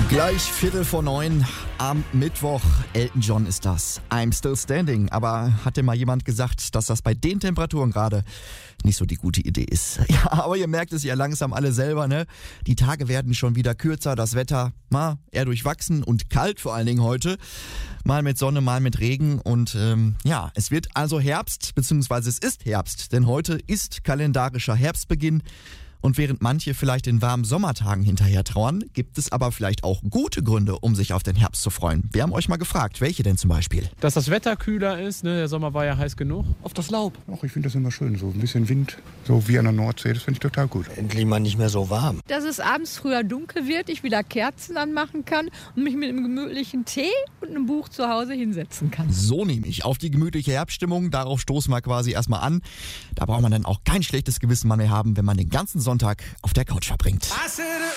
Gleich 8:45 am Mittwoch. Elton John ist das. I'm still standing. Aber hatte mal jemand gesagt, dass das bei den Temperaturen gerade nicht so die gute Idee ist? Ja, aber ihr merkt es ja langsam alle selber, ne? Die Tage werden schon wieder kürzer, das Wetter eher durchwachsen und kalt vor allen Dingen heute. Mal mit Sonne, mal mit Regen und es wird also Herbst, beziehungsweise es ist Herbst, denn heute ist kalendarischer Herbstbeginn. Und während manche vielleicht den warmen Sommertagen hinterher trauern, gibt es aber vielleicht auch gute Gründe, um sich auf den Herbst zu freuen. Wir haben euch mal gefragt, welche denn zum Beispiel? Dass das Wetter kühler ist, ne? Der Sommer war ja heiß genug. Auf das Laub. Ach, ich finde das immer schön, so ein bisschen Wind, so wie an der Nordsee, das finde ich total gut. Endlich mal nicht mehr so warm. Dass es abends früher dunkel wird, ich wieder Kerzen anmachen kann und mich mit einem gemütlichen Tee und einem Buch zu Hause hinsetzen kann. So nämlich, auf die gemütliche Herbststimmung, darauf stoßen wir quasi erstmal an. Da braucht man dann auch kein schlechtes Gewissen mehr haben, wenn man den ganzen Sonntag auf der Couch verbringt.